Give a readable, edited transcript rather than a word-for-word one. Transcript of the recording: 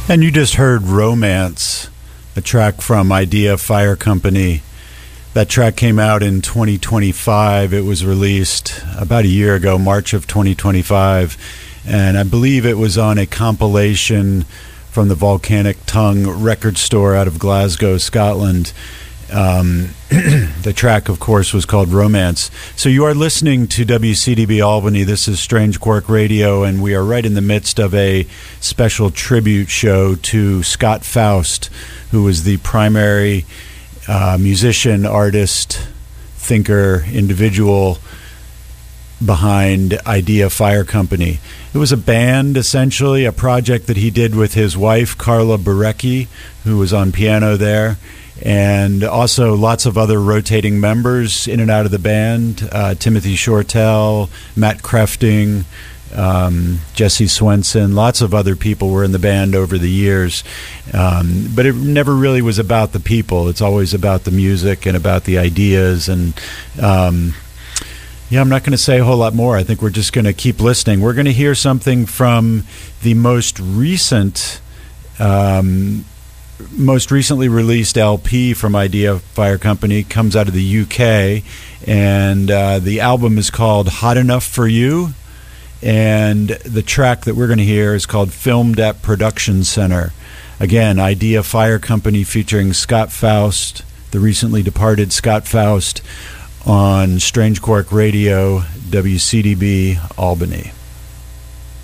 And you just heard Romance, a track from Idea Fire Company. That track came out in 2025. It was released about a year ago, March of 2025. And I believe it was on a compilation from the Volcanic Tongue record store out of Glasgow, Scotland. The track, of course, was called Romance. So you are listening to WCDB Albany. This is Strange Quark Radio, and we are right in the midst of a special tribute show to Scott Faust, who was the primary musician, artist, thinker, individual behind Idea Fire Company. It was a band, essentially, a project that he did with his wife, Carla Barecki, who was on piano there, and also lots of other rotating members in and out of the band, Timothy Shortell, Matt Krefting, Jesse Swenson, lots of other people were in the band over the years. But it never really was about the people. It's always about the music and about the ideas. And I'm not going to say a whole lot more. I think we're just going to keep listening. We're going to hear something from the most recently released LP from Idea Fire Company. Comes out of the UK, and the album is called Hot Enough for You, and the track that we're going to hear is called Filmed at Production Center. Again, Idea Fire Company featuring Scott Faust, the recently departed Scott Faust, on Strange Quark Radio, WCDB Albany.